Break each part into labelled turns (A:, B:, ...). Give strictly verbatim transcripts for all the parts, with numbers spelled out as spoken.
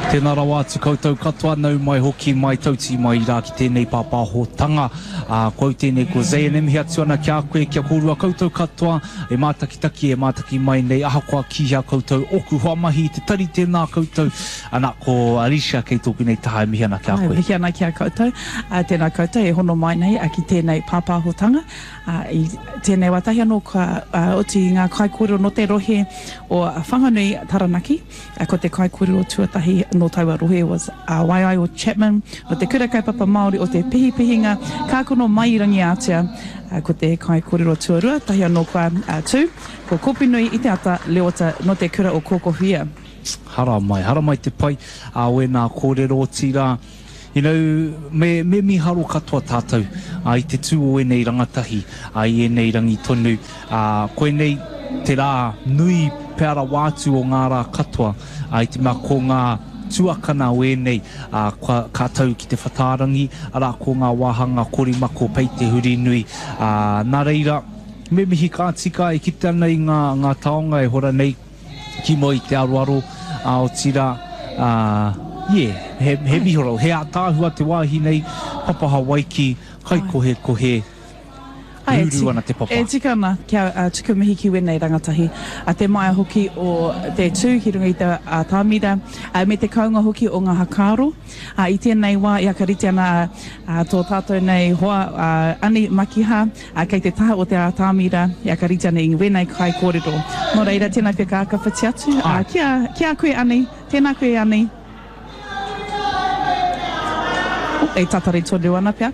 A: Tēnā rawa atu koutou katoa nau mai hoki mai tauti mai rā ki tēnei pāpāhotanga. Uh, Kau tēnei ko Z N M hi atu ana kia koe kia kōrua koutou katoa e mātakitaki e mātaki mai nei ahakoa ki hea koutou oku hoa mahi te tari tēnā koutou ana ko Alicia kei tōku nei taha e mihi ana kia koe.
B: Mihi ana kia koutou. Uh, tēnā koutou e hono mai nei a ki tēnei pāpāhotanga. Uh, I tēnei watahi anō ka uh, oti ngā kaikōrero no te rohe o Whanganui Taranaki. Uh, ko te kaikōrero tuatahi no taua rohe was uh, Waiai o Chapman, o te kura kaupapa Māori, o te pihi pihinga, kākono mai rangi ātea, uh, ko te kai kōrero tuarua, tahi anō kua uh, tū, ko kopinui i te ata leota no te kura o Kokohia.
A: Hara mai, hara mai te pai, a uh, we nā kōrero o tira, you know, me, me miharo katoa tātou, uh, i te tū o e nei rangatahi, uh, i e nei rangi tonu, uh, koe nei te rā nui peara wātu o ngā rā katoa, uh, i te mea ko ngā tuakana o e nei uh, kātou ki te whatarangi, ara ko ngā wāhanga korimako pei te huri nui. Uh, nā reira, me mihi kā tika e kita nei ngā, ngā taonga e hora nei ki mo i te aroaro uh, o tira, uh, yeah, he, he mihoro, he a tāhua te wāhi nei, papaha waiki, kai kohe kohe, Uru ana te papa.
B: E tika ana kia uh, tuku mihi ki wenei rangatahi. A te mai hoki o te tū ki runga i te uh, tāmira, uh, me te kaunga hoki o ngā hakaro. Uh, I tēnei wā, i akariti ana uh, tō tātou nei hoa uh, ani makiha, uh, kei te taha o te uh, tāmira, i akariti ana i wenei kai kōrero. Nō reira, tēnā pia ka whati atu. Uh, kia, kia koe ani, tēnā koe ani. Oh, e tatari tōru ana pia.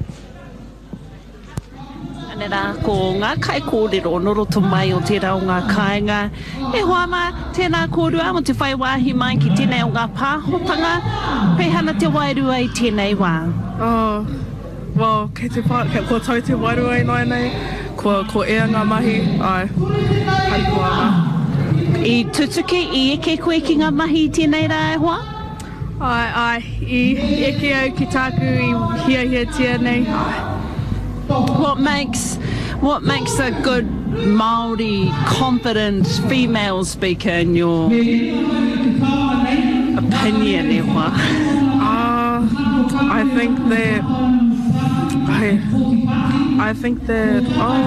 C: Nera ko ngā kai kōrero noroto mai o te rau ngā kāinga. E hoa ma tēnā kōrua mo te whai wāhi mai ki tēnei o ngā pāhotanga. Pei hana te wairua i tēnei wā.
D: Oh, well, kei te pā, kei ko tau te wairua i noe nei, ko, ko ea ngā mahi, ai, hai kua ngā.
C: I tutuki, i eke koe ki ngā mahi i tēnei rā e hoa?
D: Ai, ai, i eke au ki tāku i hia hia tia nei, ai.
C: What makes what makes a good Māori confident female speaker in your opinion, e hoa?
D: Uh, I think that I I think that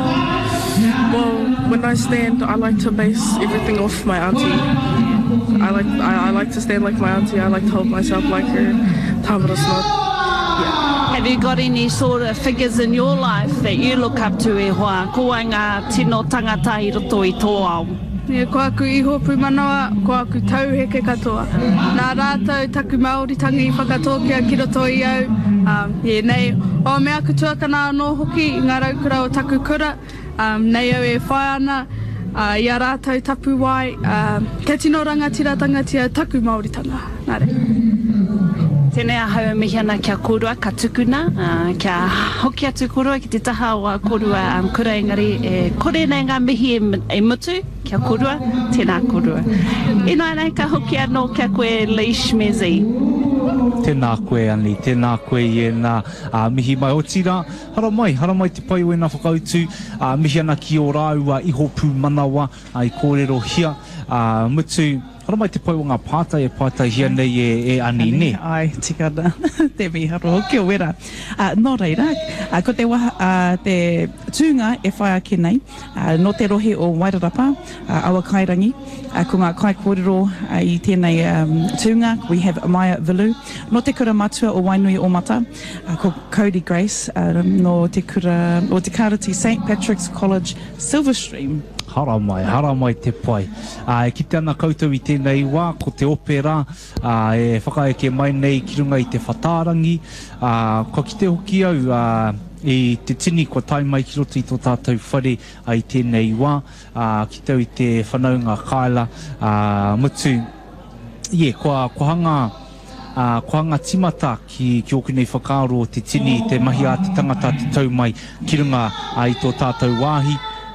D: oh, well, when I stand, I like to base everything off my auntie. I like I, I like to stand like my auntie. I like to hold myself like her. Tāmara snot.
C: Have you got any sort of figures in your life that you look up to, e hoa? Ko ai ngā tino tangata i roto i tō au?
D: Yeah, ko aku iho pumanawa, ko aku tauheke katoa. Nā rātou taku Māoritangi i whakatōkia ki roto i au. Um, yeah, nei, o mea aku tuakana anō hoki i ngā raukura o taku kura. Um, nei au e whai ana, uh, i a rātou tapu wai. Um, kei tino rangatira tangatia taku Māoritanga. Nā re.
C: Tēnei ahau mihi ana kia kōrua, ka tukuna, uh, kia hoki atu kōrua ki te taha o a kōrua um, kura engari e kore nei ngā mihi e, e mutu, kia kōrua, tēnā kōrua. Ino anei ka hoki anō kia koe Leish Mezi.
A: Tēnā koe ani, tēnā koe i e nā uh, mihi mai o tira. Hara mai, hara mai te pai o e nā whakautu, uh, mihi ana ki o rāua iho pū manawa, uh, i kōrero hia, uh, mutu. Hara mai te pai o ngā pātai e pātai hia nei e, e ani ne.
B: Ai, tika ana, te miharo, kia wera. Uh, nō reira, uh, ko te, waha, uh, te tūnga e whai ake nei, uh, no te rohe o Wairarapa, uh, awa kairangi, uh, ko ngā kai kōrero uh, i tēnei um, tūnga, we have Maya Vilu, no te kura matua o Wainui o Mata, uh, ko Cody Grace, uh, no te kura, o te karati Saint Patrick's College, Silverstream.
A: Hara mai, hara mai te pai. Uh, e kite ana koutou i tēnei wā, ko te opera, uh, e whakaeke mai nei ki runga i te whatarangi. Uh, ko ki te hoki au, uh, i te tini ko tai mai ki roto i tō tātou whare uh, i tēnei wā. Uh, ki tau i te whanaunga kaila, uh, mutu. Ie, yeah, kua, kua hanga, uh, kua hanga timata ki, ki oku nei whakaaro o te tini, te mahi a te tangata te tau mai ki runga uh, i tō tātou wāhi.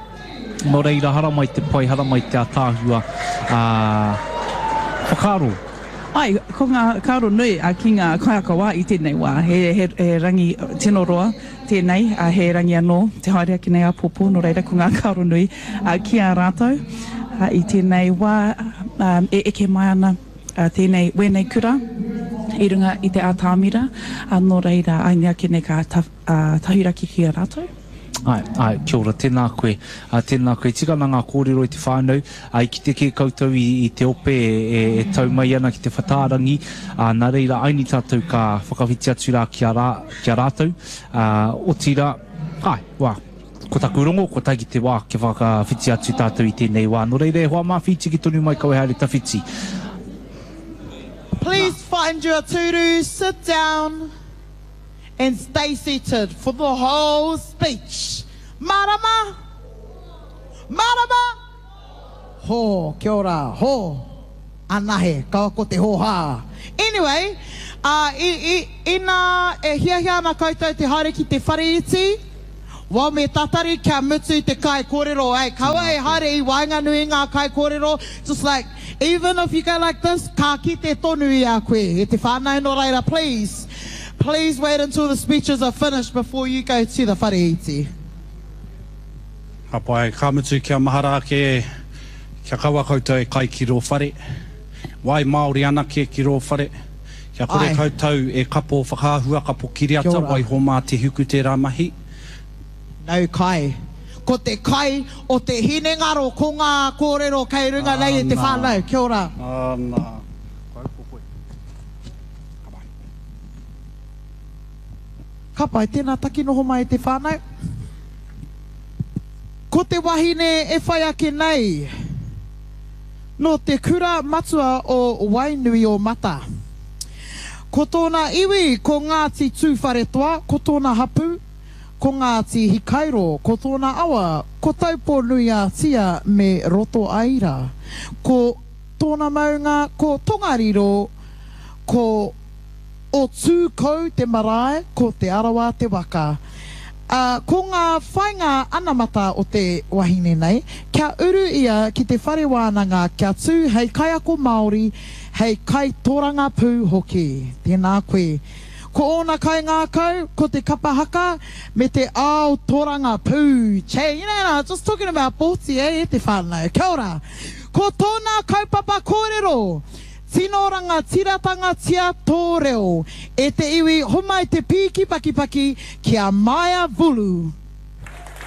A: Nō reira, hara mai te pai, hara mai te atāhua. Uh, whakaro.
B: Ai, ko ngā karo nui a ki ngā kaiaka wā i tēnei wā. He, he, he rangi tino roa tēnei, a he rangi anō, te haere aki nei a popo, nō reira ko ngā karo nui a ki a rātou. A, I tēnei wā, um, e eke mai ana uh, tēnei wenei kura. i runga i te ātāmira, anō reira ainea kene ka ta, uh, tahiraki ki a rātou.
A: Ai, ai, kia ora, tēnā koe, uh, tēnā koe, tika nā ngā kōrero i te whānau, ai ki te ke koutou i, i te ope e, e tau mai ana ki te whatārangi, uh, nā reira aini tātou ka whakawhiti atu rā ki a, rā, ki a rātou, uh, o tira, ai, wā, ko taku rongo, ko taiki te wā, ke whakawhiti atu tātou i tēnei wā, no reire, hoa mā whiti ki tonu mai kawe haere tawhiti.
E: Please find your turu, sit down, and stay seated for the whole speech. Marama! Marama! Ho, kia ora, ho. Anahe, kawa ko te hoha. Anyway, uh, i, i, ina e hia hia ana koutou te haere ki te whare iti. Wā me tatari kia mutu te kai kōrero. Hey, kaua e haere i wainga nui ngā kai kōrero. Just like, even if you go like this, ka ki te tonu i a koe. E te whānau no reira, please. Please wait until the speeches are finished before you go to the whare iti.
F: Hapai, ka mutu kia mahara ke kia kaua koutou e kai ki rō whare. Wai Māori ana ke ki rō whare. Kia kore
E: Ai.
F: koutou e kapo whakahua, kapo kiriata,
E: Kia ora.
F: wai ho mā te huku te rā mahi.
E: Nau kai. Ko te kai o te hine ngaro ko ngā kōrero kei runga nei e te
F: Ana.
E: whānau. Kia ora.
F: Ana.
E: Ka pai, tēnā taki noho mai te whānau. Ko te wahine e whai ake nei, no te kura matua o Wainui o Mata. Ko tōna iwi ko Ngāti Tūwharetoa, ko tōna hapu, ko Ngāti Hikairo, ko tōna awa, ko taupo nui a tia me roto aira. Ko tōna maunga, ko Tongariro, ko o tūkou te marae, ko te arawa te waka. Uh, ko ngā whainga anamata o te wahine nei, kia uru ia ki te whare wānanga kia tū hei kai ako Māori, hei kai tōranga pū hoki. Tēnā koe. Ko ona kai ngā kau, ko te kapahaka, me te ao tōranga pū. Che, you know, just talking about pōti, eh, e te whānau. Kia ora. Ko tōna kaupapa kōrero. Tinoranga tiratanga tia tōreo. E te iwi homai te pīki paki paki kia Maya Vulu.